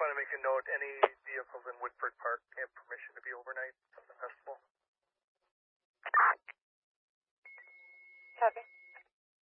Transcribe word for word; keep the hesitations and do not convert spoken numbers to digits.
want to make a note, any vehicles in Woodford Park have permission to be overnight from the festival. Copy.